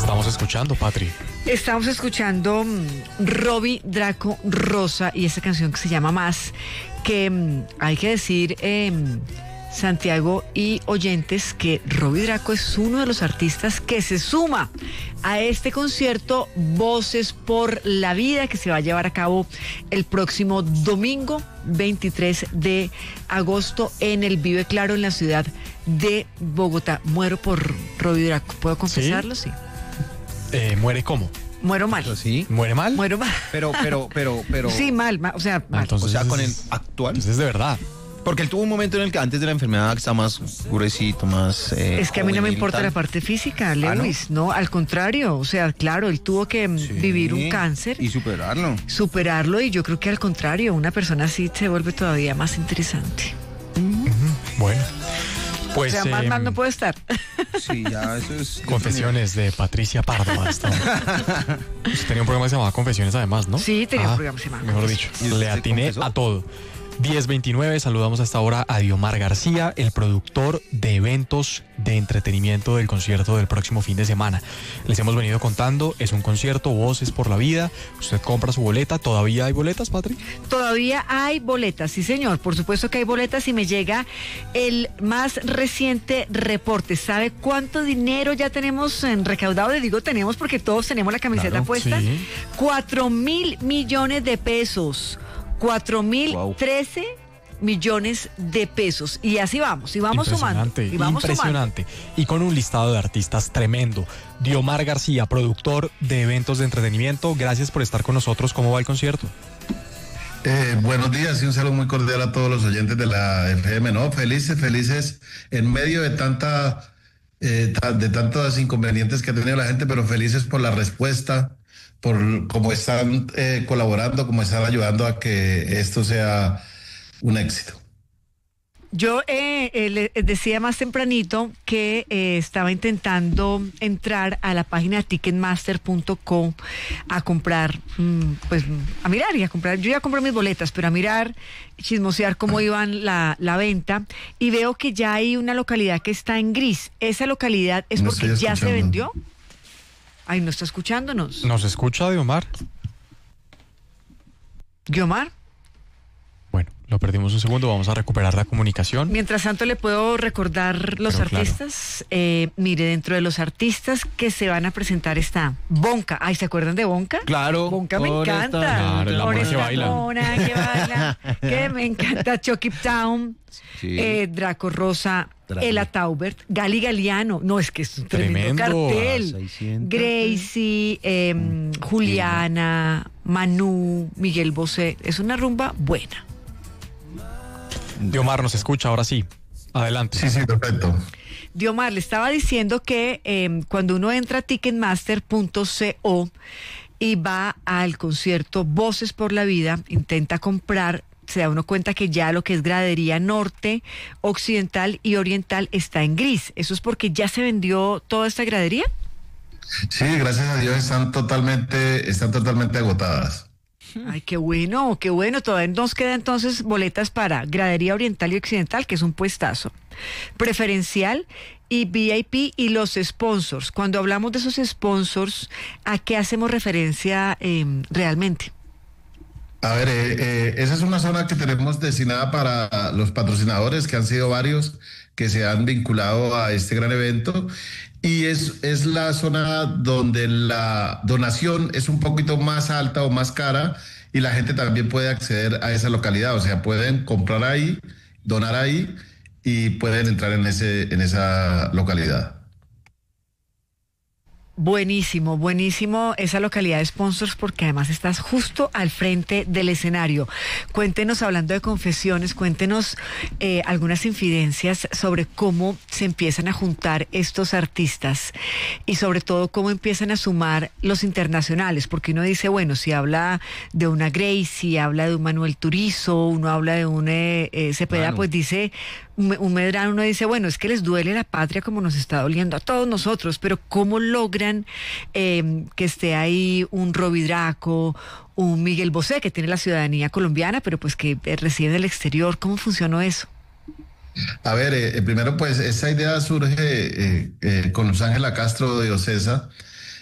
estamos escuchando, Patri? Estamos escuchando Robbie Draco Rosa y esta canción que se llama Más, que hay que decir, Santiago y oyentes, que Robbie Draco es uno de los artistas que se suma a este concierto Voces por la Vida, que se va a llevar a cabo el próximo domingo 23 de agosto en el Vive Claro en la ciudad de Bogotá. Muero por Robbie Draco, ¿puedo confesarlo? Sí. ¿Muere cómo? Muero mal. ¿Sí? ¿Muere mal? Muero mal. Pero. Sí, mal, o sea, mal. Entonces, O sea, con el actual. Entonces es de verdad. Porque él tuvo un momento en el que antes de la enfermedad está más gruesito, más. Es que a mí no me juvenil, importa tal. la parte física, Lewis, ¿no? ¿no? Al contrario, o sea, claro, él tuvo que vivir un cáncer. Y superarlo. Y yo creo que al contrario, una persona así se vuelve todavía más interesante. Bueno, pues... O sea, más mal no puede estar. Sí, ya eso es. Confesiones de Patricia Pardo. Usted tenía un programa que se llamaba Confesiones, además, ¿no? Sí, tenía un programa que se llamaba Mejor dicho, le atiné confesó? a todo. 10:29, saludamos a esta hora a Diomar García, el productor de eventos de entretenimiento del concierto del próximo fin de semana. Les hemos venido contando, es un concierto Voces por la Vida. Usted compra su boleta. ¿Todavía hay boletas, Patri? Todavía hay boletas, sí señor, por supuesto que hay boletas, y me llega el más reciente reporte. ¿Sabe cuánto dinero ya tenemos recaudado? Le digo tenemos porque todos tenemos la camiseta puesta. Sí. 4.000 millones de pesos. 4.013 millones de pesos. Y así vamos, y vamos sumando. Y vamos impresionante. Y con un listado de artistas tremendo. Diomar García, productor de eventos de entretenimiento, gracias por estar con nosotros. ¿Cómo va el concierto? Buenos días y un saludo muy cordial a todos los oyentes de la FM, ¿no? Felices en medio de tantos inconvenientes que ha tenido la gente, pero felices por la respuesta, por cómo están colaborando, cómo están ayudando a que esto sea un éxito. Yo le decía más tempranito que estaba intentando entrar a la página ticketmaster.com a comprar, pues a mirar y a comprar. Yo ya compré mis boletas, pero a mirar, chismosear cómo iban la venta, y veo que ya hay una localidad que está en gris. ¿Esa localidad es porque ya se vendió? Ay, ¿no está escuchándonos? ¿Nos escucha, Diomar? ¿Diomar? Bueno, lo perdimos un segundo, vamos a recuperar la comunicación. Mientras tanto, le puedo recordar los artistas. Mire, dentro de los artistas que se van a presentar está Bonka. Ay, ¿se acuerdan de Bonka? Claro. Bonka me por encanta. Claro, la Por mona que esta baila. mona que baila, que me encanta. Chucky Town, Sí. Draco Rosa, Draco. Ela Taubert, Gali Galiano. No, es que es un tremendo Tremendo. cartel. 600. Gracie, Juliana, Manu, Miguel Bosé. Es una rumba buena. Diomar, ¿nos escucha? Ahora sí. Adelante. Sí, perfecto. Diomar, le estaba diciendo que cuando uno entra a ticketmaster.co y va al concierto Voces por la Vida, intenta comprar, se da uno cuenta que ya lo que es gradería norte, occidental y oriental está en gris. ¿Eso es porque ya se vendió toda esta gradería? Sí, gracias a Dios están totalmente agotadas. Ay, qué bueno, qué bueno. Todavía nos quedan entonces boletas para gradería oriental y occidental, que es un puestazo preferencial, y VIP, y los sponsors. Cuando hablamos de esos sponsors, ¿a qué hacemos referencia realmente? A ver, esa es una zona que tenemos destinada para los patrocinadores, que han sido varios, que se han vinculado a este gran evento, y es la zona donde la donación es un poquito más alta o más cara, y la gente también puede acceder a esa localidad, o sea, pueden comprar ahí, donar ahí, y pueden entrar en esa localidad. Buenísimo, buenísimo esa localidad de sponsors, porque además estás justo al frente del escenario. Cuéntenos, hablando de confesiones, cuéntenos algunas infidencias sobre cómo se empiezan a juntar estos artistas y sobre todo cómo empiezan a sumar los internacionales, porque uno dice, bueno, si habla de una Gracie, habla de un Manuel Turizo, uno habla de un Cepeda, Manu. pues dice... Un Medrano, uno dice, bueno, es que les duele la patria como nos está doliendo a todos nosotros, pero ¿cómo logran que esté ahí un Robbie Draco, un Miguel Bosé, que tiene la ciudadanía colombiana, pero pues que reside en el exterior? ¿Cómo funcionó eso? A ver, primero pues esa idea surge con Luz Ángela Castro de Ocesa,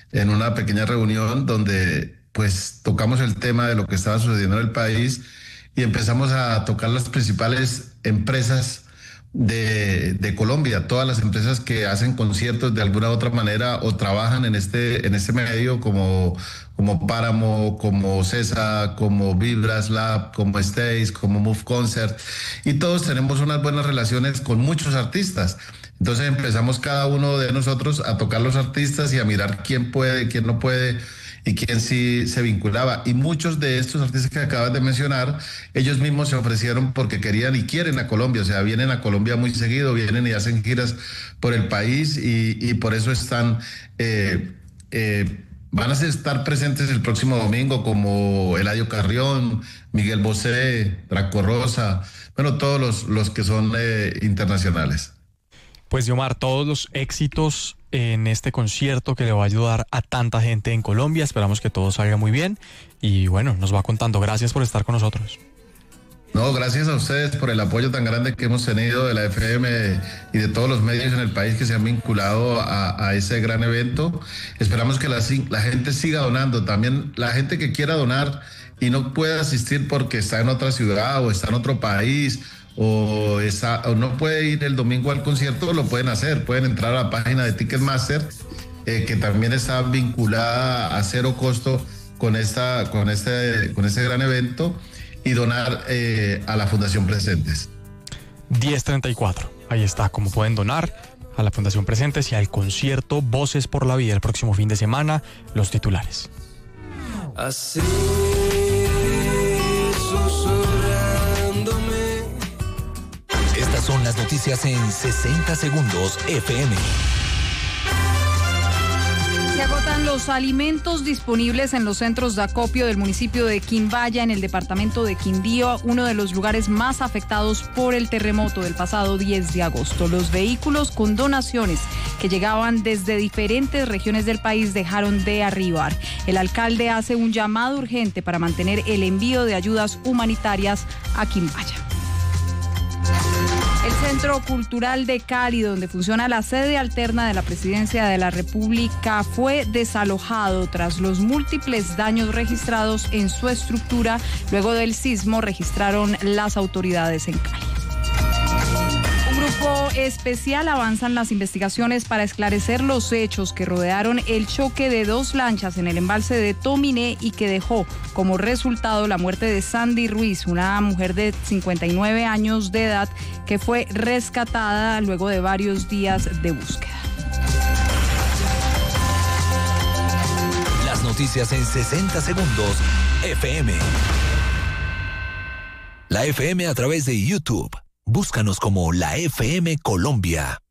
en una pequeña reunión donde pues tocamos el tema de lo que estaba sucediendo en el país y empezamos a tocar las principales empresas de Colombia, todas las empresas que hacen conciertos de alguna u otra manera o trabajan en este medio como Páramo, como CESA, como Vibras Lab, como Stays, como Move Concert, y todos tenemos unas buenas relaciones con muchos artistas. Entonces empezamos cada uno de nosotros a tocar los artistas y a mirar quién puede, quién no puede y quién sí se vinculaba. Y muchos de estos artistas que acabas de mencionar, ellos mismos se ofrecieron porque querían y quieren a Colombia, o sea, vienen a Colombia muy seguido, vienen y hacen giras por el país y por eso están... van a estar presentes el próximo domingo como Eladio Carrión, Miguel Bosé, Draco Rosa, bueno, todos los que son internacionales. Pues Diomar, todos los éxitos en este concierto que le va a ayudar a tanta gente en Colombia. Esperamos que todo salga muy bien y bueno, nos va contando. Gracias por estar con nosotros. No, gracias a ustedes por el apoyo tan grande que hemos tenido de la FM y de todos los medios en el país que se han vinculado a ese gran evento. Esperamos que la gente siga donando. También la gente que quiera donar y no puede asistir porque está en otra ciudad o está en otro país o no puede ir el domingo al concierto, lo pueden hacer. Pueden entrar a la página de Ticketmaster, que también está vinculada a cero costo con este gran evento, y donar a la Fundación Presentes. 1034. Ahí está, como pueden donar a la Fundación Presentes y al concierto Voces por la Vida el próximo fin de semana. Los titulares. Así, susurrándome. Estas son las noticias en 60 segundos FM. Se agotan los alimentos disponibles en los centros de acopio del municipio de Quimbaya, en el departamento de Quindío, uno de los lugares más afectados por el terremoto del pasado 10 de agosto. Los vehículos con donaciones que llegaban desde diferentes regiones del país dejaron de arribar. El alcalde hace un llamado urgente para mantener el envío de ayudas humanitarias a Quimbaya. El Centro Cultural de Cali, donde funciona la sede alterna de la Presidencia de la República, fue desalojado tras los múltiples daños registrados en su estructura. Luego del sismo, registraron las autoridades en Cali. Un grupo especial avanza en las investigaciones para esclarecer los hechos que rodearon el choque de dos lanchas en el embalse de Tominé y que dejó como resultado la muerte de Sandy Ruiz, una mujer de 59 años de edad que fue rescatada luego de varios días de búsqueda. Las noticias en 60 segundos FM. La FM a través de YouTube. Búscanos como La FM Colombia.